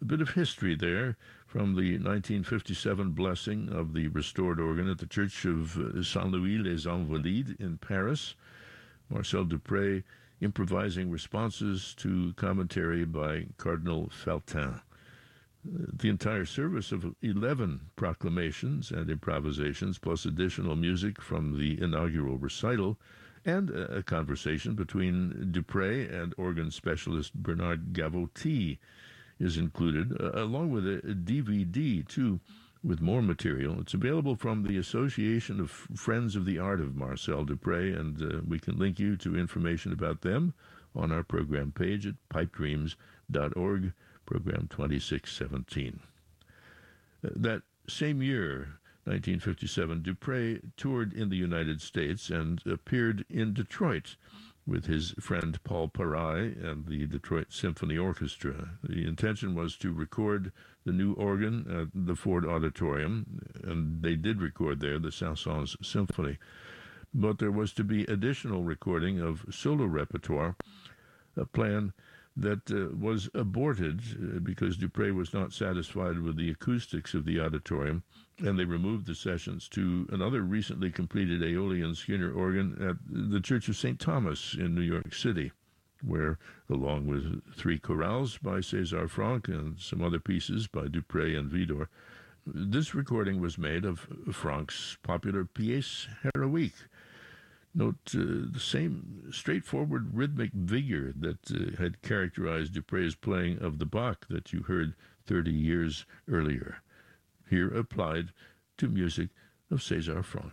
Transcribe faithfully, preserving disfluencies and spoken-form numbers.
a bit of history there from the nineteen fifty-seven blessing of the restored organ at the Church of Saint-Louis-les-Invalides in Paris. Marcel Dupré improvising responses to commentary by Cardinal Feltin. The entire service of eleven proclamations and improvisations, plus additional music from the inaugural recital, and a conversation between Dupré and organ specialist Bernard Gavotti is included, uh, along with a, a D V D, too, with more material. It's available from the Association of Friends of the Art of Marcel Dupré, and uh, we can link you to information about them on our program page at pipedreams dot org, program twenty-six seventeen. Uh, that same year, nineteen fifty-seven, Dupré toured in the United States and appeared in Detroit with his friend Paul Paray and the Detroit Symphony Orchestra. The intention was to record the new organ at the Ford Auditorium, and they did record there the Saint-Saëns Symphony. But there was to be additional recording of solo repertoire, a plan that uh, was aborted uh, because Dupré was not satisfied with the acoustics of the auditorium, and they removed the sessions to another recently completed Aeolian Skinner organ at the Church of Saint Thomas in New York City, where, along with three chorales by César Franck and some other pieces by Dupré and Widor, this recording was made of Franck's popular Pièce Héroïque. Note uh, the same straightforward rhythmic vigor that uh, had characterized Dupre's playing of the Bach that you heard thirty years earlier, here applied to music of César Franck.